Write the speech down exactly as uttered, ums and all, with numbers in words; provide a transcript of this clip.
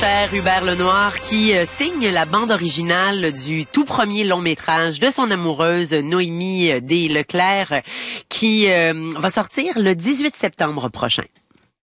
Cher Hubert Lenoir qui euh, signe la bande originale du tout premier long métrage de son amoureuse Noémie Desleclerc qui euh, va sortir le dix-huit septembre prochain.